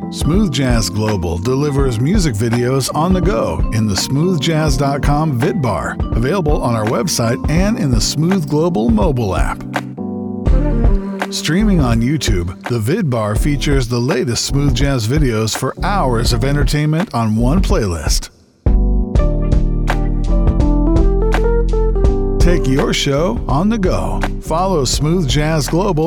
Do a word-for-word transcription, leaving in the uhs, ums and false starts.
Smooth Jazz Global delivers music videos on the go in the smooth jazz dot com vidbar, available on our website and in the Smooth Global mobile app. Streaming on YouTube, the vidbar features the latest smooth jazz videos for hours of entertainment on one playlist. Take your show on the go. Follow Smooth Jazz Global